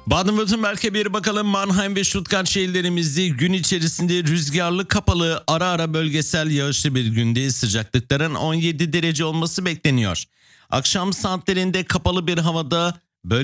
Baden-Württemberg'e bir bakalım. Mannheim ve Stuttgart şehirlerimizde gün içerisinde rüzgarlı, kapalı, ara ara bölgesel yağışlı bir günde sıcaklıkların 17 derece olması bekleniyor. Akşam saatlerinde kapalı bir havada